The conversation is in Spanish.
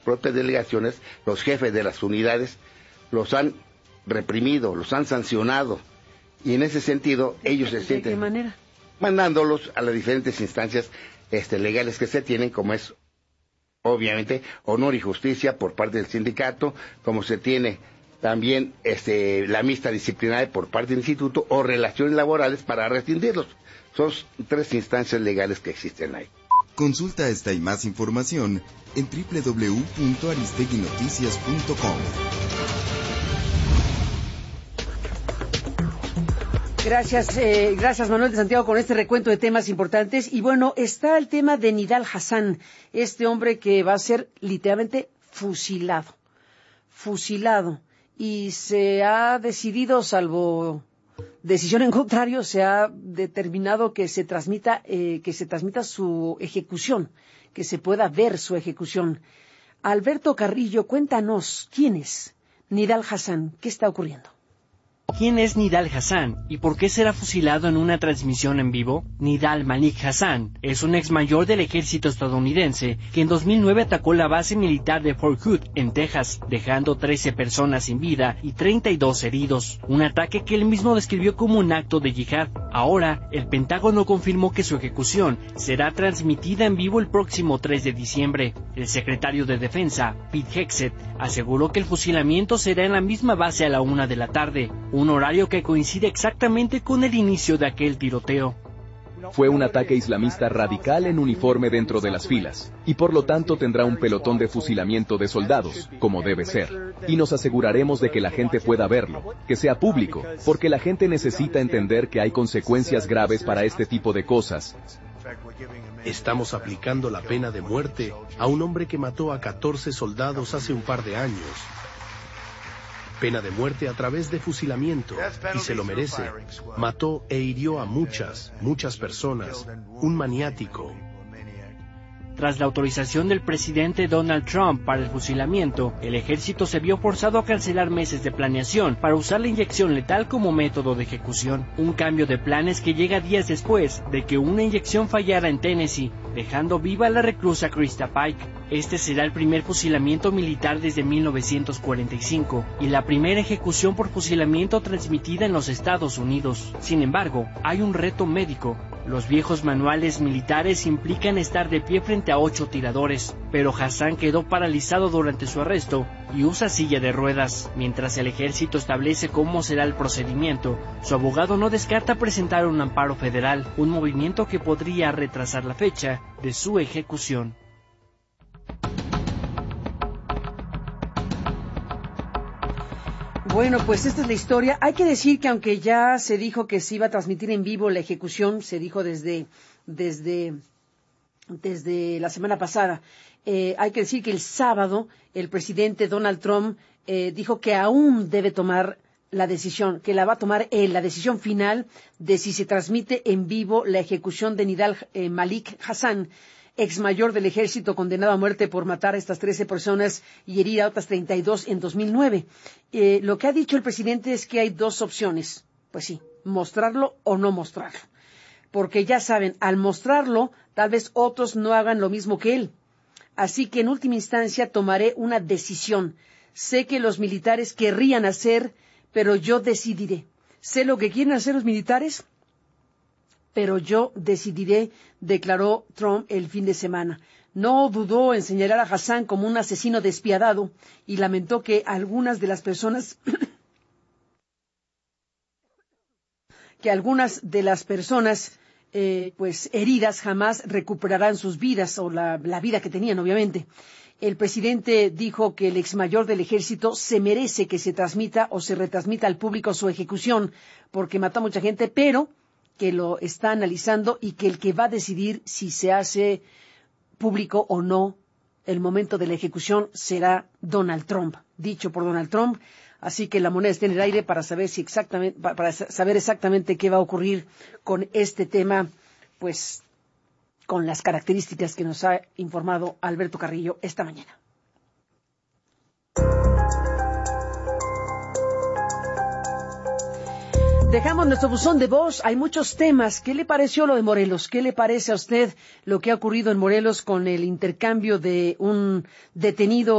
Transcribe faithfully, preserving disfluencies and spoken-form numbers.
propias delegaciones, los jefes de las unidades los han reprimido, los han sancionado, y en ese sentido ellos se sienten... ¿De qué manera? Mandándolos a las diferentes instancias este, legales que se tienen, como es, obviamente, honor y justicia por parte del sindicato, como se tiene también este, la mixta disciplinaria por parte del instituto, o relaciones laborales para rescindirlos. Son tres instancias legales que existen ahí. Consulta esta y más información en doble u doble u doble u punto aristeguinoticias punto com. Gracias, eh, gracias Manuel de Santiago con este recuento de temas importantes. Y bueno, está el tema de Nidal Hasan, este hombre que va a ser literalmente fusilado, fusilado. Y se ha decidido, salvo decisión en contrario, se ha determinado que se transmita, eh, que se transmita su ejecución, que se pueda ver su ejecución. Alberto Carrillo, cuéntanos, ¿quién es Nidal Hasan? ¿Qué está ocurriendo? ¿Quién es Nidal Hasan y por qué será fusilado en una transmisión en vivo? Nidal Malik Hasan es un ex mayor del ejército estadounidense que en dos mil nueve atacó la base militar de Fort Hood, en Texas, dejando trece personas sin vida y treinta y dos heridos. Un ataque que él mismo describió como un acto de yihad. Ahora, el Pentágono confirmó que su ejecución será transmitida en vivo el próximo tres de diciembre. El secretario de Defensa, Pete Hegseth, aseguró que el fusilamiento será en la misma base a la una de la tarde. Un horario que coincide exactamente con el inicio de aquel tiroteo. Fue un ataque islamista radical en uniforme dentro de las filas, y por lo tanto tendrá un pelotón de fusilamiento de soldados, como debe ser. Y nos aseguraremos de que la gente pueda verlo, que sea público, porque la gente necesita entender que hay consecuencias graves para este tipo de cosas. Estamos aplicando la pena de muerte a un hombre que mató a catorce soldados hace un par de años. Pena de muerte a través de fusilamiento, y se lo merece. Mató e hirió a muchas, muchas personas. Un maniático. Tras la autorización del presidente Donald Trump para el fusilamiento, el ejército se vio forzado a cancelar meses de planeación para usar la inyección letal como método de ejecución. Un cambio de planes que llega días después de que una inyección fallara en Tennessee, dejando viva a la reclusa Krista Pike. Este será el primer fusilamiento militar desde mil novecientos cuarenta y cinco y la primera ejecución por fusilamiento transmitida en los Estados Unidos. Sin embargo, hay un reto médico. Los viejos manuales militares implican estar de pie frente a ocho tiradores, pero Hasan quedó paralizado durante su arresto y usa silla de ruedas. Mientras el ejército establece cómo será el procedimiento, su abogado no descarta presentar un amparo federal, un movimiento que podría retrasar la fecha de su ejecución. Bueno, pues esta es la historia. Hay que decir que aunque ya se dijo que se iba a transmitir en vivo la ejecución, se dijo desde desde desde la semana pasada, eh, hay que decir que el sábado el presidente Donald Trump eh, dijo que aún debe tomar la decisión, que la va a tomar él, la decisión final de si se transmite en vivo la ejecución de Nidal eh, Malik Hasan, ex mayor del ejército condenado a muerte por matar a estas trece personas y herir a otras treinta y dos en dos mil nueve. Eh, lo que ha dicho el presidente es que hay dos opciones. Pues sí, mostrarlo o no mostrarlo. Porque ya saben, al mostrarlo, tal vez otros no hagan lo mismo que él. Así que en última instancia tomaré una decisión. Sé que los militares querrían hacer, pero yo decidiré. Sé lo que quieren hacer los militares, pero yo decidiré, declaró Trump el fin de semana. No dudó en señalar a Hasan como un asesino despiadado y lamentó que algunas de las personas que algunas de las personas eh, pues heridas jamás recuperarán sus vidas o la, la vida que tenían, obviamente. El presidente dijo que el ex mayor del ejército se merece que se transmita o se retransmita al público su ejecución porque mató a mucha gente, pero que lo está analizando y que el que va a decidir si se hace público o no el momento de la ejecución será Donald Trump, dicho por Donald Trump. Así que la moneda está en el aire para saber si exactamente, para saber exactamente qué va a ocurrir con este tema, pues con las características que nos ha informado Alberto Carrillo esta mañana. Dejamos nuestro buzón de voz. Hay muchos temas. ¿Qué le pareció lo de Morelos? ¿Qué le parece a usted lo que ha ocurrido en Morelos con el intercambio de un detenido